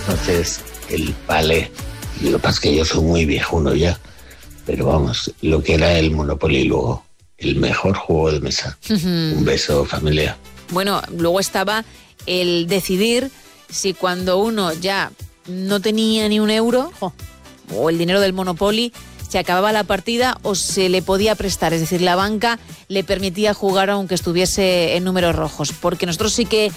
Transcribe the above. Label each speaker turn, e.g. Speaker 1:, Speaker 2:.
Speaker 1: conoces el palé. Lo que pasa es que yo soy muy viejuno ya, pero vamos, lo que era el Monopoly luego, el mejor juego de mesa. Un beso, familia.
Speaker 2: Bueno, luego estaba el decidir si cuando uno ya no tenía ni un euro o el dinero del Monopoly, se acababa la partida o se le podía prestar. Es decir, la banca le permitía jugar aunque estuviese en números rojos. Porque nosotros sí que